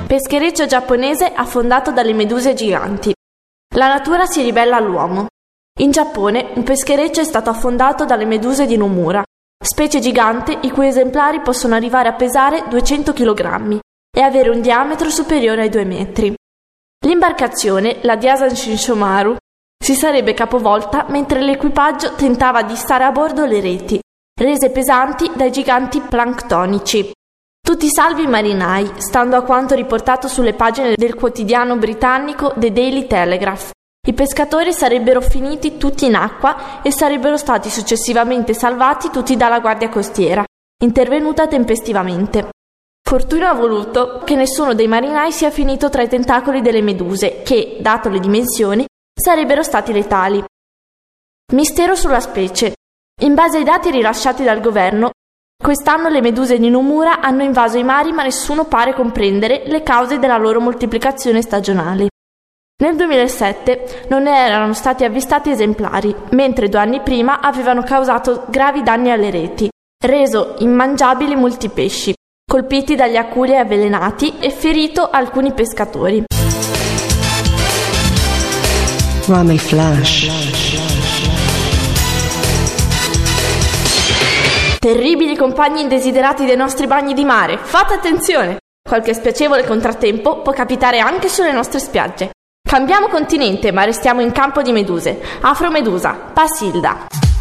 peschereccio giapponese affondato dalle meduse giganti. La natura si ribella all'uomo. In Giappone un peschereccio è stato affondato dalle meduse di Nomura, specie gigante i cui esemplari possono arrivare a pesare 200 kg e avere un diametro superiore ai 2 metri. L'imbarcazione, la Diasan Shinshomaru, si sarebbe capovolta mentre l'equipaggio tentava di stare a bordo le reti, rese pesanti dai giganti planctonici. Tutti salvi i marinai, stando a quanto riportato sulle pagine del quotidiano britannico The Daily Telegraph. I pescatori sarebbero finiti tutti in acqua e sarebbero stati successivamente salvati tutti dalla guardia costiera, intervenuta tempestivamente. Fortuna ha voluto che nessuno dei marinai sia finito tra i tentacoli delle meduse, che, dato le dimensioni, sarebbero stati letali. Mistero sulla specie. In base ai dati rilasciati dal governo, quest'anno le meduse di Nomura hanno invaso i mari, ma nessuno pare comprendere le cause della loro moltiplicazione stagionale. Nel 2007 non ne erano stati avvistati esemplari, mentre 2 anni prima avevano causato gravi danni alle reti, reso immangiabili molti pesci, colpiti dagli aculi avvelenati e ferito alcuni pescatori. Rami Flash. Terribili compagni indesiderati dei nostri bagni di mare, fate attenzione! Qualche spiacevole contrattempo può capitare anche sulle nostre spiagge. Cambiamo continente, ma restiamo in campo di meduse. Afromedusa, Passilda.